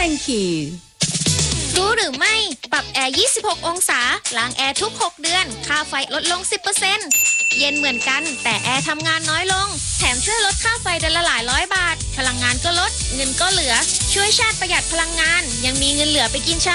Thank you รู้หรือไม่ปรับแอร์ 26 องศาล้างแอร์ทุก 6 เดือนค่าไฟลดลง 10% เย็นเหมือนกันแต่แอร์ทำงานน้อยลงแถมช่วยลดค่าไฟเดือนละหลายร้อยบาทพลังงานก็ลดเงินก็เหลือช่วยชาติประหยัดพลังงานยังมีเงินเหลือไปกินชา